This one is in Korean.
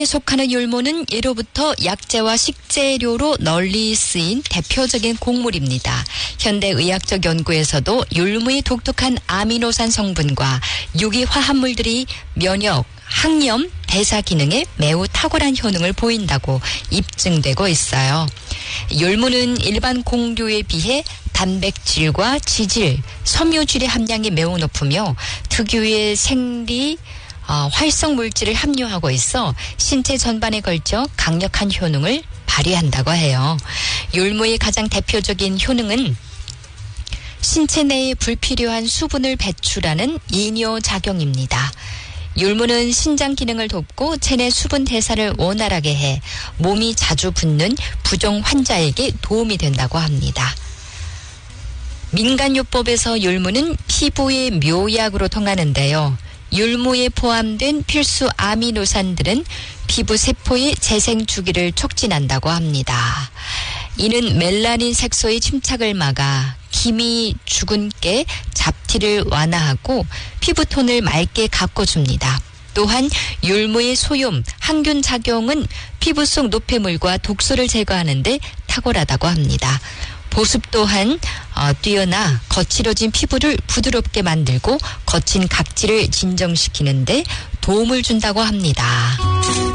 속하는 율무는 예로부터 약재와 식재료로 널리 쓰인 대표적인 곡물입니다. 현대의학적 연구에서도 율무의 독특한 아미노산 성분과 유기 화합물들이 면역, 항염, 대사 기능에 매우 탁월한 효능을 보인다고 입증되고 있어요. 율무는 일반 곡류에 비해 단백질과 지질, 섬유질의 함량이 매우 높으며 특유의 생리, 활성 물질을 함유하고 있어 신체 전반에 걸쳐 강력한 효능을 발휘한다고 해요. 율무의 가장 대표적인 효능은 신체 내에 불필요한 수분을 배출하는 이뇨작용입니다. 율무는 신장 기능을 돕고 체내 수분 대사를 원활하게 해 몸이 자주 붓는 부종 환자에게 도움이 된다고 합니다. 민간요법에서 율무는 피부의 묘약으로 통하는데요. 율무에 포함된 필수 아미노산들은 피부 세포의 재생 주기를 촉진한다고 합니다. 이는 멜라닌 색소의 침착을 막아 기미 주근깨, 잡티를 완화하고 피부톤을 맑게 가꿔줍니다. 또한 율무의 소염, 항균 작용은 피부 속 노폐물과 독소를 제거하는 데 탁월하다고 합니다. 보습 또한 뛰어나 거칠어진 피부를 부드럽게 만들고 거친 각질을 진정시키는 데 도움을 준다고 합니다.